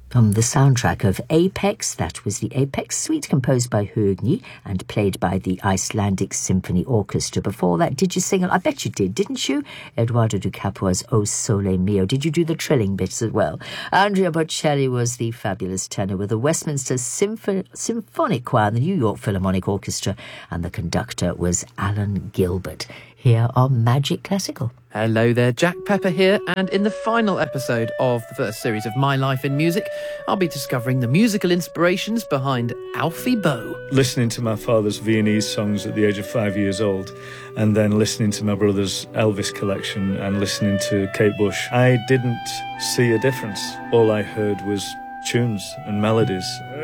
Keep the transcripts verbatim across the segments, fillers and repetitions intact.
From the soundtrack of Apex, that was the Apex Suite, composed by Høgni and played by the Icelandic Symphony Orchestra. Before that, did you sing it? I bet you did, didn't you? Eduardo Di Capua's O Sole Mio. Did you do the trilling bits as well? Andrea Bocelli was the fabulous tenor with the Westminster Symph- Symphonic Choir and the New York Philharmonic Orchestra, and the conductor was Alan Gilbert. Here on Magic Classical. Hello there, Jack Pepper here, and in the final episode of the first series of My Life in Music, I'll be discovering the musical inspirations behind Alfie Boe. Listening to my father's Viennese songs at the age of five years old, and then listening to my brother's Elvis collection and listening to Kate Bush, I didn't see a difference. All I heard was tunes and melodies.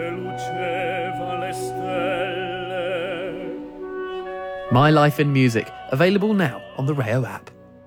My Life in Music, available now on the Rayo app.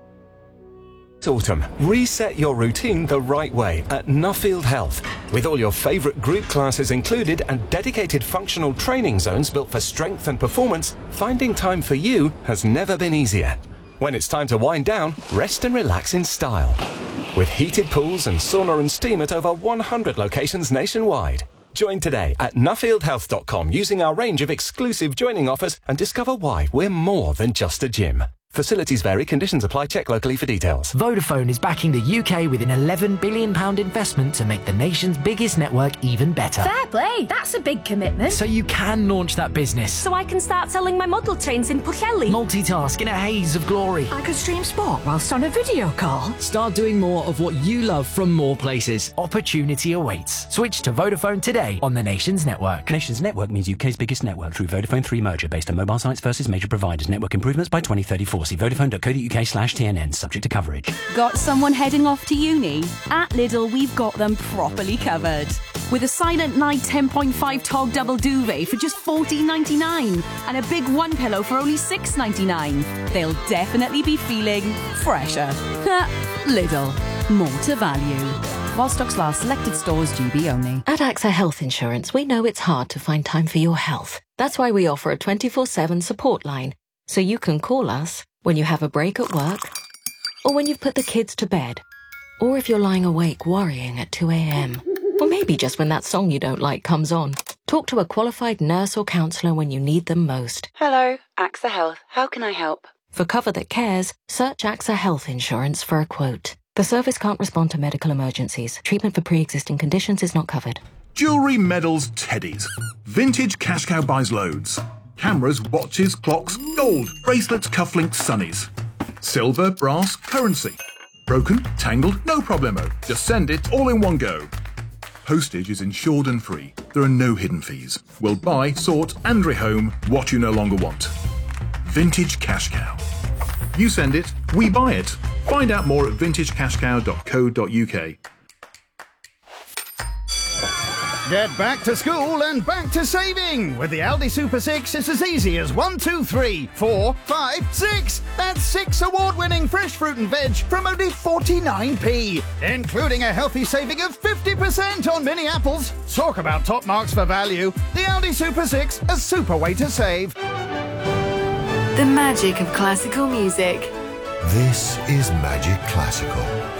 Autumn, reset your routine the right way at Nuffield Health. With all your favourite group classes included and dedicated functional training zones built for strength and performance, finding time for you has never been easier. When it's time to wind down, rest and relax in style. With heated pools and sauna and steam at over one hundred locations nationwide. Join today at nuffield health dot com using our range of exclusive joining offers and discover why we're more than just a gym. Facilities vary, conditions apply, check locally for details. Vodafone is backing the U K with an eleven billion pounds investment to make the nation's biggest network even better. Fair play, that's a big commitment. So you can launch that business. So I can start selling my model trains in Pwllheli. Multitask in a haze of glory. I could stream sport whilst on a video call. Start doing more of what you love from more places. Opportunity awaits. Switch to Vodafone today on the Nations Network. Nations Network means U K's biggest network through Vodafone three merger based on mobile sites versus major providers. Network improvements by twenty thirty-four. See vodafone dot co dot uk slash T N N, subject to coverage. Got someone heading off to uni? At Lidl, we've got them properly covered. With a Silent Night ten point five Tog double duvet for just fourteen ninety-nine and a big one pillow for only six ninety-nine. They'll definitely be feeling fresher. Lidl, more to value. While stocks last, selected stores G B only. At AXA Health Insurance, we know it's hard to find time for your health. That's why we offer a twenty-four seven support line, so you can call us when you have a break at work, or when you've put the kids to bed, or if you're lying awake worrying at two a.m, or maybe just when that song you don't like comes on. Talk to a qualified nurse or counsellor when you need them most. Hello, AXA Health. How can I help? For cover that cares, search AXA Health Insurance for a quote. The service can't respond to medical emergencies. Treatment for pre-existing conditions is not covered. Jewellery, medals, teddies. Vintage Cash Cow buys loads. Cameras, watches, clocks, gold, bracelets, cufflinks, sunnies. Silver, brass, currency. Broken, tangled, no problemo. Just send it all in one go. Postage is insured and free. There are no hidden fees. We'll buy, sort and rehome what you no longer want. Vintage Cash Cow. You send it, we buy it. Find out more at vintage cash cow dot co dot uk. Get back to school and back to saving! With the Aldi Super six, it's as easy as one, two, three, four, five, six! That's six award-winning fresh fruit and veg from only forty-nine p, including a healthy saving of fifty percent on mini apples. Talk about top marks for value. The Aldi Super six, a super way to save. The magic of classical music. This is Magic Classical.